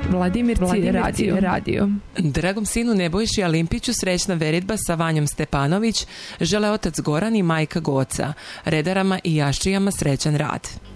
Vladimirci radio. Dragom sinu Nebojši Alimpiću srećna veritba sa Vanjom Stepanović žele otac Goran i majka Goca, redarama i jaščijama srećan rad.